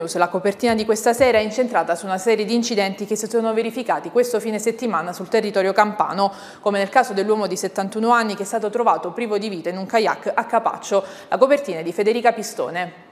La copertina di questa sera è incentrata su una serie di incidenti che si sono verificati questo fine settimana sul territorio campano, come nel caso dell'uomo di 71 anni che è stato trovato privo di vita in un kayak a Capaccio. La copertina è di Federica Pistone.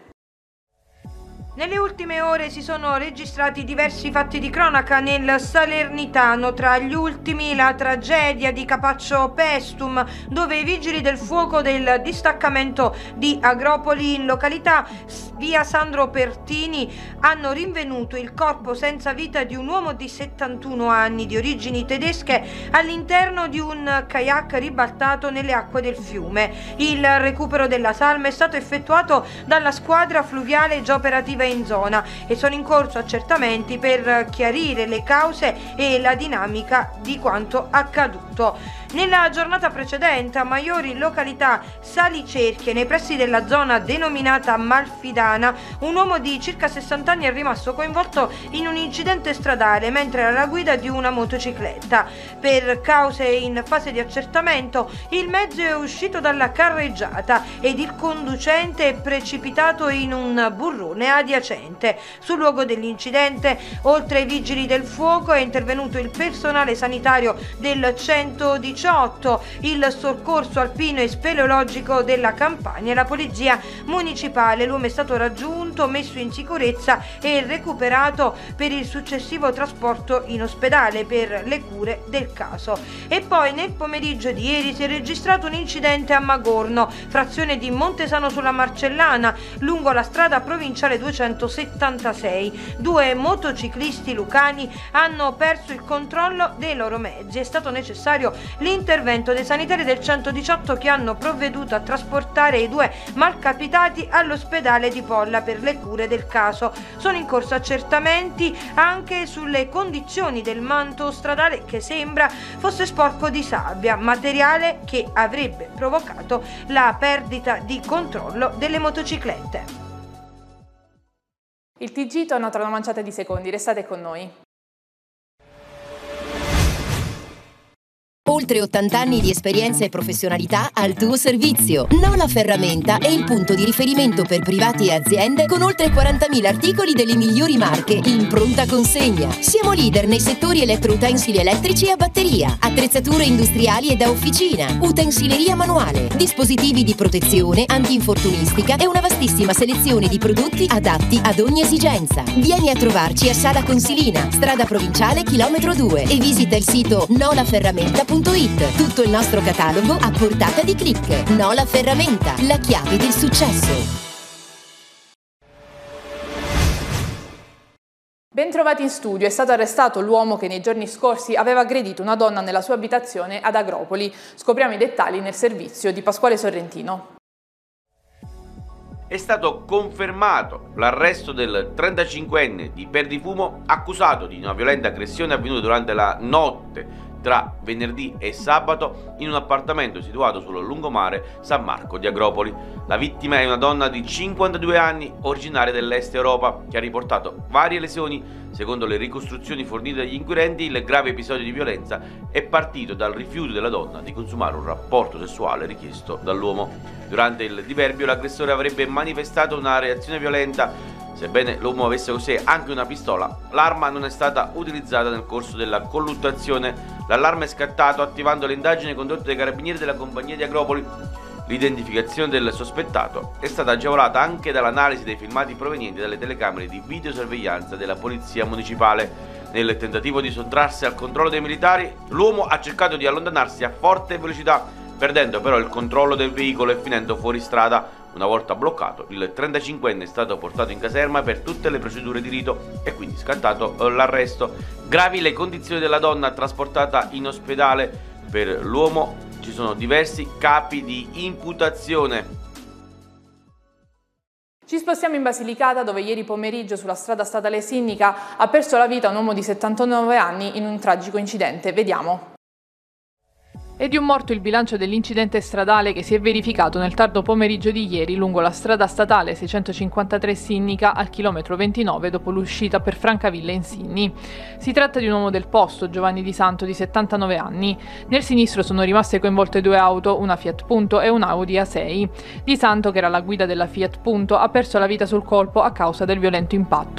Nelle ultime ore si sono registrati diversi fatti di cronaca nel Salernitano, tra gli ultimi la tragedia di Capaccio Pestum, dove i vigili del fuoco del distaccamento di Agropoli in località via Sandro Pertini hanno rinvenuto il corpo senza vita di un uomo di 71 anni di origini tedesche all'interno di un kayak ribaltato nelle acque del fiume. Il recupero della salma è stato effettuato dalla squadra fluviale già operativa in zona e sono in corso accertamenti per chiarire le cause e la dinamica di quanto accaduto. Nella giornata precedente a Maiori, località Salicerchie, nei pressi della zona denominata Malfidana, un uomo di circa 60 anni è rimasto coinvolto in un incidente stradale mentre era alla guida di una motocicletta. Per cause in fase di accertamento, il mezzo è uscito dalla carreggiata ed il conducente è precipitato in un burrone adiacente. Sul luogo dell'incidente, oltre ai vigili del fuoco, è intervenuto il personale sanitario del 118, il soccorso alpino e speleologico della Campania e la polizia municipale. L'uomo è stato raggiunto, messo in sicurezza e recuperato per il successivo trasporto in ospedale per le cure del caso. E poi nel pomeriggio di ieri si è registrato un incidente a Magorno, frazione di Montesano sulla Marcellana, lungo la strada provinciale 276. Due motociclisti lucani hanno perso il controllo dei loro mezzi. È stato necessario l'intervento dei sanitari del 118 che hanno provveduto a trasportare i due malcapitati all'ospedale di Polla per le cure del caso. Sono in corso accertamenti anche sulle condizioni del manto stradale che sembra fosse sporco di sabbia, materiale che avrebbe provocato la perdita di controllo delle motociclette. Il TG torna tra una manciata di secondi, restate con noi. Oltre 80 anni di esperienza e professionalità al tuo servizio. Nola Ferramenta è il punto di riferimento per privati e aziende con oltre 40.000 articoli delle migliori marche in pronta consegna. Siamo leader nei settori elettroutensili elettrici e a batteria, attrezzature industriali e da officina, utensileria manuale, dispositivi di protezione, antinfortunistica e una vastissima selezione di prodotti adatti ad ogni esigenza. Vieni a trovarci a Sala Consilina, strada provinciale chilometro 2 e visita il sito nolaferramenta.it. Tutto il nostro catalogo a portata di click. Nola Ferramenta, la chiave del successo. Bentrovati in studio. È stato arrestato l'uomo che nei giorni scorsi aveva aggredito una donna nella sua abitazione ad Agropoli. Scopriamo i dettagli nel servizio di Pasquale Sorrentino. È stato confermato l'arresto del 35enne di Perdifumo accusato di una violenta aggressione avvenuta durante la notte tra venerdì e sabato in un appartamento situato sul lungomare San Marco di Agropoli. La vittima è una donna di 52 anni originaria dell'Est Europa che ha riportato varie lesioni. Secondo le ricostruzioni fornite dagli inquirenti, il grave episodio di violenza è partito dal rifiuto della donna di consumare un rapporto sessuale richiesto dall'uomo. Durante il diverbio l'aggressore avrebbe manifestato una reazione violenta. Sebbene l'uomo avesse con sé anche una pistola, l'arma non è stata utilizzata nel corso della colluttazione. L'allarme è scattato attivando le indagini condotte dai carabinieri della compagnia di Agropoli. L'identificazione del sospettato è stata agevolata anche dall'analisi dei filmati provenienti dalle telecamere di videosorveglianza della polizia municipale. Nel tentativo di sottrarsi al controllo dei militari, l'uomo ha cercato di allontanarsi a forte velocità, perdendo però il controllo del veicolo e finendo fuori strada. Una volta bloccato, il 35enne è stato portato in caserma per tutte le procedure di rito e quindi scattato l'arresto. Gravi le condizioni della donna trasportata in ospedale. Per l'uomo ci sono diversi capi di imputazione. Ci spostiamo in Basilicata, dove ieri pomeriggio sulla strada statale Sinnica ha perso la vita un uomo di 79 anni in un tragico incidente. Vediamo. È di un morto il bilancio dell'incidente stradale che si è verificato nel tardo pomeriggio di ieri lungo la strada statale 653 Sinnica al chilometro 29 dopo l'uscita per Francavilla in Sinni. Si tratta di un uomo del posto, Giovanni Di Santo, di 79 anni. Nel sinistro sono rimaste coinvolte 2 auto, una Fiat Punto e un Audi A6. Di Santo, che era alla guida della Fiat Punto, ha perso la vita sul colpo a causa del violento impatto.